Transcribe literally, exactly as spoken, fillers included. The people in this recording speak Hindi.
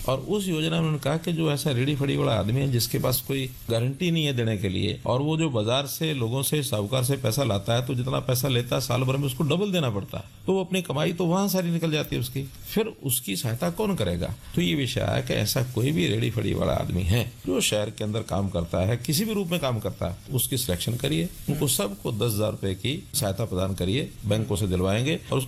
और उस योजना में उन्होंने कहा कि जो ऐसा रेडी फड़ी वाला आदमी है जिसके पास कोई गारंटी नहीं है देने के लिए, और वो जो बाजार से लोगों से साहूकार से पैसा लाता है, तो जितना पैसा लेता है साल भर में उसको डबल देना पड़ता है, तो वो अपनी कमाई तो वहां सारी निकल जाती है उसकी, फिर उसकी सहायता कौन करेगा। तो ये विषय है कि ऐसा कोई भी रेडी फड़ी वाला आदमी है जो शहर के अंदर काम करता है, किसी भी रूप में काम करता है, उसकी सिलेक्शन करिए, उनको सबको दस हजार रुपए की सहायता प्रदान करिए, बैंकों से दिलवाएंगे और